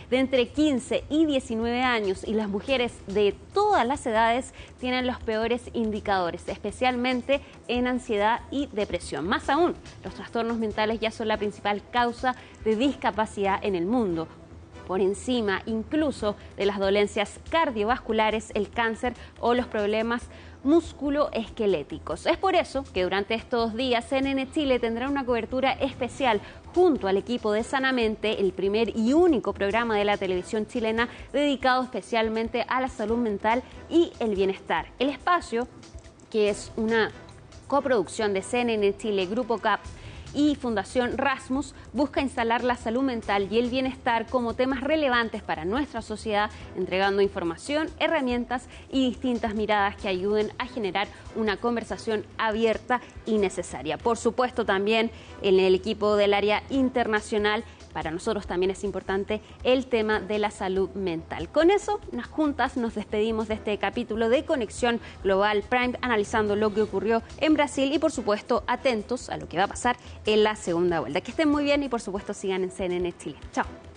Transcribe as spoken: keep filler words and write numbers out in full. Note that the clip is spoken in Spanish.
de entre quince y diecinueve años y las mujeres de todas las edades tienen los peores indicadores, especialmente en ansiedad y depresión. Más aún, los trastornos mentales ya son la principal causa de discapacidad en el mundo, por encima incluso de las dolencias cardiovasculares, el cáncer o los problemas musculoesqueléticos. Es por eso que durante estos días C N N Chile tendrá una cobertura especial junto al equipo de Sanamente, el primer y único programa de la televisión chilena dedicado especialmente a la salud mental y el bienestar. El espacio, que es una coproducción de C N N Chile, Grupo C A P y Fundación Rasmus, busca instalar la salud mental y el bienestar como temas relevantes para nuestra sociedad, entregando información, herramientas y distintas miradas que ayuden a generar una conversación abierta y necesaria. Por supuesto, también en el equipo del área internacional, para nosotros también es importante el tema de la salud mental. Con eso, unas juntas nos despedimos de este capítulo de Conexión Global Prime, analizando lo que ocurrió en Brasil y, por supuesto, atentos a lo que va a pasar en la segunda vuelta. Que estén muy bien y, por supuesto, sigan en C N N Chile. Chao.